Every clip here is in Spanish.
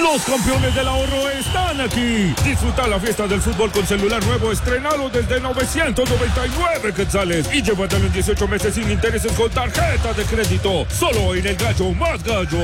Los campeones del ahorro están aquí. Disfruta la fiesta del fútbol con celular nuevo estrenado desde 999 quetzales y llévatelo en 18 meses sin intereses con tarjeta de crédito. Solo en el Gallo Más Gallo.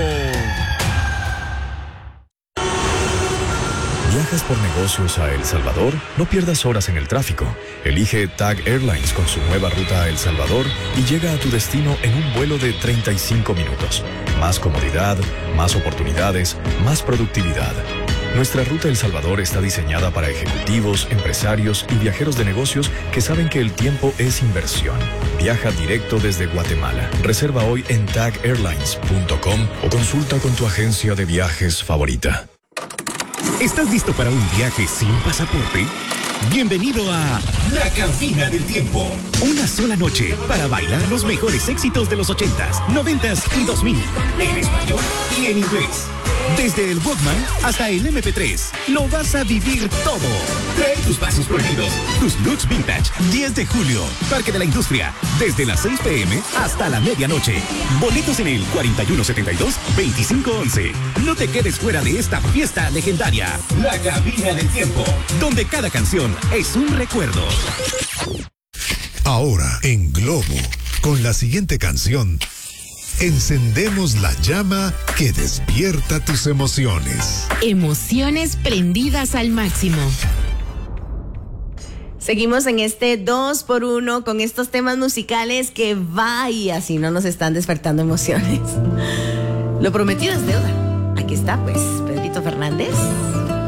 ¿Viajas por negocios a El Salvador? No pierdas horas en el tráfico. Elige TAG Airlines con su nueva ruta a El Salvador y llega a tu destino en un vuelo de 35 minutos. Más comodidad, más oportunidades, más productividad. Nuestra ruta a El Salvador está diseñada para ejecutivos, empresarios y viajeros de negocios que saben que el tiempo es inversión. Viaja directo desde Guatemala. Reserva hoy en tagairlines.com o consulta con tu agencia de viajes favorita. ¿Estás listo para un viaje sin pasaporte? Bienvenido a La Cabina del Tiempo. Una sola noche para bailar los mejores éxitos de los 80s, 90s y 2000. En español y en inglés. Desde el Walkman hasta el MP3. Lo vas a vivir todo. Trae tus pasos prohibidos, tus looks vintage. 10 de julio, Parque de la Industria. Desde las 6 p.m. hasta la medianoche. Boletos en el 4172-2511. No te quedes fuera de esta fiesta legendaria. La Cabina del Tiempo, donde cada canción es un recuerdo. Ahora en Globo, con la siguiente canción, encendemos la llama que despierta tus emociones. Emociones prendidas al máximo. Seguimos en este 2x1 con estos temas musicales que vaya si no nos están despertando emociones. Lo prometido es deuda. Aquí está pues Pedrito Fernández.